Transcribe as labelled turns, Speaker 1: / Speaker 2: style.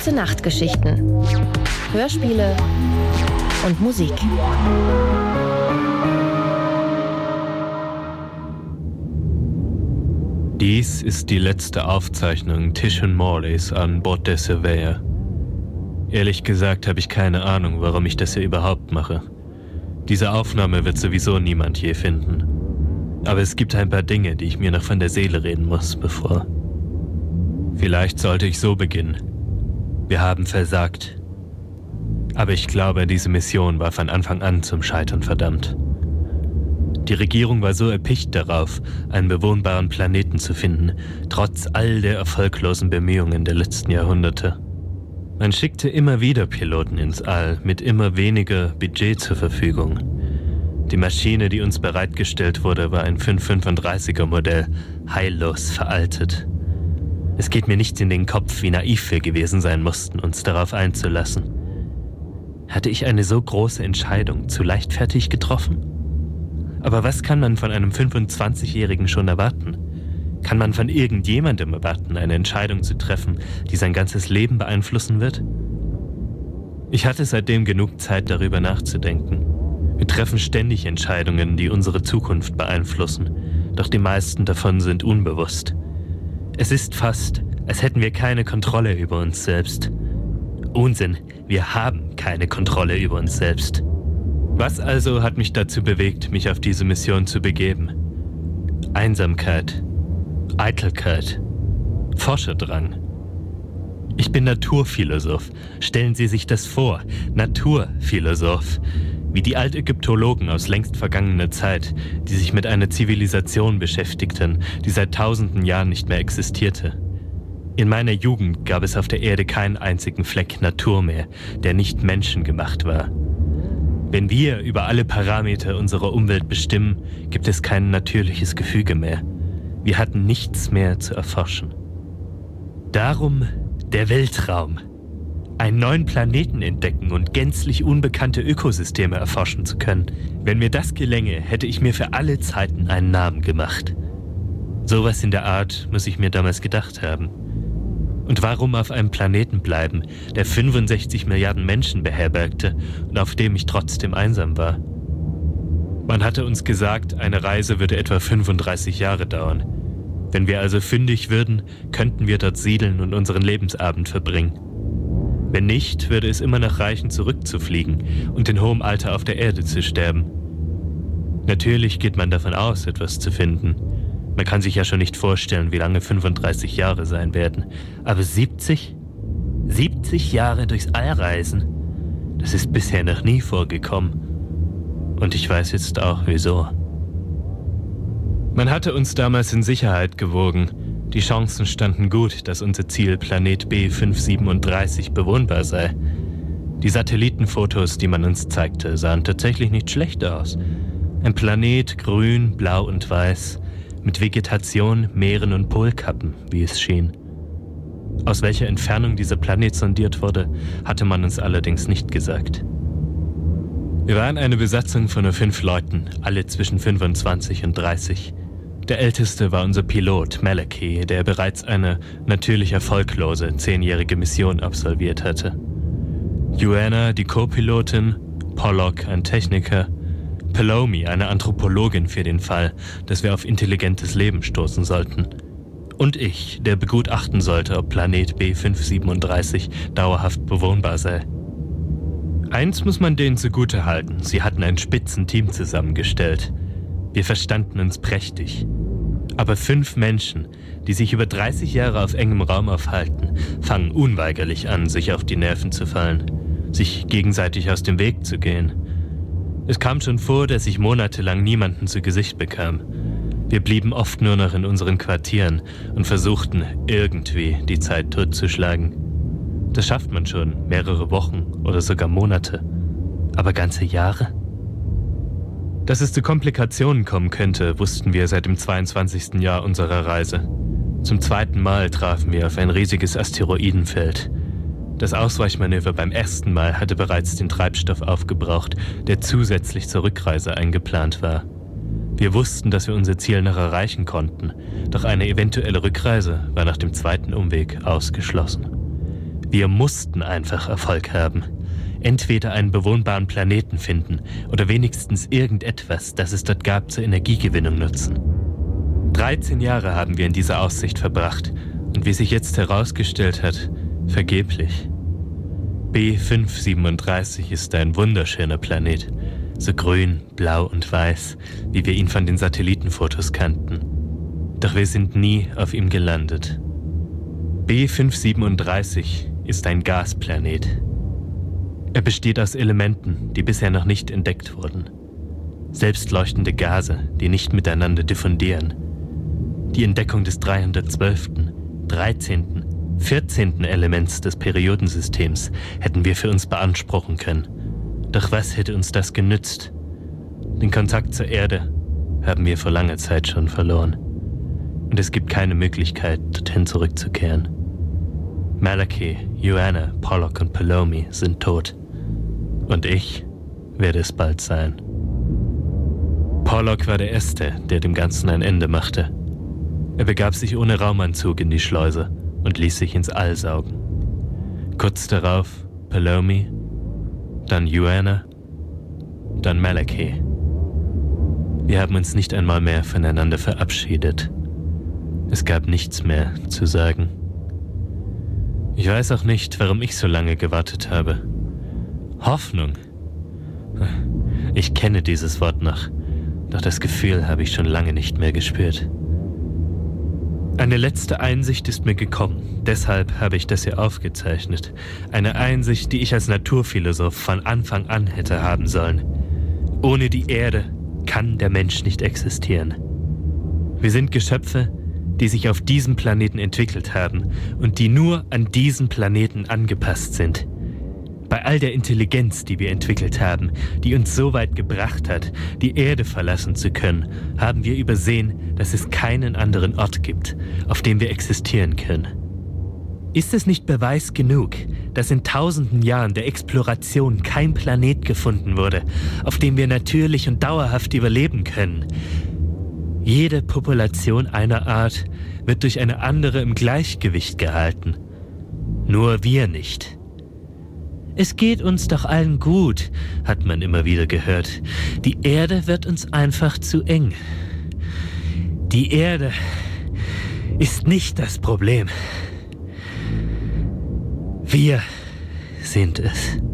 Speaker 1: Gute Nachtgeschichten, Hörspiele und Musik.
Speaker 2: Dies ist die letzte Aufzeichnung Tish und Morleys an Bord der Surveyor. Ehrlich gesagt habe ich keine Ahnung, warum ich das hier überhaupt mache. Diese Aufnahme wird sowieso niemand je finden. Aber es gibt ein paar Dinge, die ich mir noch von der Seele reden muss, bevor... Vielleicht sollte ich so beginnen. Wir haben versagt. Aber ich glaube, diese Mission war von Anfang an zum Scheitern verdammt. Die Regierung war so erpicht darauf, einen bewohnbaren Planeten zu finden, trotz all der erfolglosen Bemühungen der letzten Jahrhunderte. Man schickte immer wieder Piloten ins All mit immer weniger Budget zur Verfügung. Die Maschine, die uns bereitgestellt wurde, war ein 535er Modell, heillos veraltet. Es geht mir nicht in den Kopf, wie naiv wir gewesen sein mussten, uns darauf einzulassen. Hatte ich eine so große Entscheidung zu leichtfertig getroffen? Aber was kann man von einem 25-Jährigen schon erwarten? Kann man von irgendjemandem erwarten, eine Entscheidung zu treffen, die sein ganzes Leben beeinflussen wird? Ich hatte seitdem genug Zeit, darüber nachzudenken. Wir treffen ständig Entscheidungen, die unsere Zukunft beeinflussen, doch die meisten davon sind unbewusst. Es ist fast, als hätten wir keine Kontrolle über uns selbst. Unsinn, wir haben keine Kontrolle über uns selbst. Was also hat mich dazu bewegt, mich auf diese Mission zu begeben? Einsamkeit, Eitelkeit, Forscherdrang. Ich bin Naturphilosoph. Stellen Sie sich das vor, Naturphilosoph. Wie die Altägyptologen aus längst vergangener Zeit, die sich mit einer Zivilisation beschäftigten, die seit tausenden Jahren nicht mehr existierte. In meiner Jugend gab es auf der Erde keinen einzigen Fleck Natur mehr, der nicht menschengemacht war. Wenn wir über alle Parameter unserer Umwelt bestimmen, gibt es kein natürliches Gefüge mehr. Wir hatten nichts mehr zu erforschen. Darum der Weltraum. Einen neuen Planeten entdecken und gänzlich unbekannte Ökosysteme erforschen zu können. Wenn mir das gelänge, hätte ich mir für alle Zeiten einen Namen gemacht. Sowas in der Art muss ich mir damals gedacht haben. Und warum auf einem Planeten bleiben, der 65 Milliarden Menschen beherbergte und auf dem ich trotzdem einsam war? Man hatte uns gesagt, eine Reise würde etwa 35 Jahre dauern. Wenn wir also fündig würden, könnten wir dort siedeln und unseren Lebensabend verbringen. Wenn nicht, würde es immer noch reichen, zurückzufliegen und in hohem Alter auf der Erde zu sterben. Natürlich geht man davon aus, etwas zu finden. Man kann sich ja schon nicht vorstellen, wie lange 35 Jahre sein werden. Aber 70? 70 Jahre durchs All reisen? Das ist bisher noch nie vorgekommen. Und ich weiß jetzt auch, wieso. Man hatte uns damals in Sicherheit gewogen. Die Chancen standen gut, dass unser Ziel Planet B537 bewohnbar sei. Die Satellitenfotos, die man uns zeigte, sahen tatsächlich nicht schlecht aus. Ein Planet, grün, blau und weiß, mit Vegetation, Meeren und Polkappen, wie es schien. Aus welcher Entfernung dieser Planet sondiert wurde, hatte man uns allerdings nicht gesagt. Wir waren eine Besatzung von nur 5 Leuten, alle zwischen 25 und 30. Der älteste war unser Pilot, Malachi, der bereits eine natürlich erfolglose 10-jährige Mission absolviert hatte. Joanna, die Co-Pilotin, Pollock, ein Techniker, Palomi, eine Anthropologin für den Fall, dass wir auf intelligentes Leben stoßen sollten. Und ich, der begutachten sollte, ob Planet B537 dauerhaft bewohnbar sei. Eins muss man denen zugute halten, sie hatten ein Spitzenteam zusammengestellt. Wir verstanden uns prächtig. Aber 5 Menschen, die sich über 30 Jahre auf engem Raum aufhalten, fangen unweigerlich an, sich auf die Nerven zu fallen, sich gegenseitig aus dem Weg zu gehen. Es kam schon vor, dass ich monatelang niemanden zu Gesicht bekam. Wir blieben oft nur noch in unseren Quartieren und versuchten, irgendwie die Zeit totzuschlagen. Das schafft man schon, mehrere Wochen oder sogar Monate. Aber ganze Jahre? Dass es zu Komplikationen kommen könnte, wussten wir seit dem 22. Jahr unserer Reise. Zum 2. Mal trafen wir auf ein riesiges Asteroidenfeld. Das Ausweichmanöver beim ersten Mal hatte bereits den Treibstoff aufgebraucht, der zusätzlich zur Rückreise eingeplant war. Wir wussten, dass wir unser Ziel noch erreichen konnten, doch eine eventuelle Rückreise war nach dem 2. Umweg ausgeschlossen. Wir mussten einfach Erfolg haben. Entweder einen bewohnbaren Planeten finden oder wenigstens irgendetwas, das es dort gab, zur Energiegewinnung nutzen. 13 Jahre haben wir in dieser Aussicht verbracht und wie sich jetzt herausgestellt hat, vergeblich. B537 ist ein wunderschöner Planet, so grün, blau und weiß, wie wir ihn von den Satellitenfotos kannten. Doch wir sind nie auf ihm gelandet. B537 ist ein Gasplanet. Er besteht aus Elementen, die bisher noch nicht entdeckt wurden. Selbstleuchtende Gase, die nicht miteinander diffundieren. Die Entdeckung des 312., 13., 14. Elements des Periodensystems hätten wir für uns beanspruchen können. Doch was hätte uns das genützt? Den Kontakt zur Erde haben wir vor langer Zeit schon verloren. Und es gibt keine Möglichkeit, dorthin zurückzukehren. Malachi, Joanna, Pollock und Palomi sind tot. Und ich werde es bald sein. Pollock war der Erste, der dem Ganzen ein Ende machte. Er begab sich ohne Raumanzug in die Schleuse und ließ sich ins All saugen. Kurz darauf Palomi, dann Joanna, dann Malachi. Wir haben uns nicht einmal mehr voneinander verabschiedet. Es gab nichts mehr zu sagen. Ich weiß auch nicht, warum ich so lange gewartet habe. Hoffnung. Ich kenne dieses Wort noch, doch das Gefühl habe ich schon lange nicht mehr gespürt. Eine letzte Einsicht ist mir gekommen, deshalb habe ich das hier aufgezeichnet. Eine Einsicht, die ich als Naturphilosoph von Anfang an hätte haben sollen. Ohne die Erde kann der Mensch nicht existieren. Wir sind Geschöpfe, die sich auf diesem Planeten entwickelt haben und die nur an diesen Planeten angepasst sind. Bei all der Intelligenz, die wir entwickelt haben, die uns so weit gebracht hat, die Erde verlassen zu können, haben wir übersehen, dass es keinen anderen Ort gibt, auf dem wir existieren können. Ist es nicht Beweis genug, dass in tausenden Jahren der Exploration kein Planet gefunden wurde, auf dem wir natürlich und dauerhaft überleben können? Jede Population einer Art wird durch eine andere im Gleichgewicht gehalten. Nur wir nicht. Es geht uns doch allen gut, hat man immer wieder gehört. Die Erde wird uns einfach zu eng. Die Erde ist nicht das Problem. Wir sind es.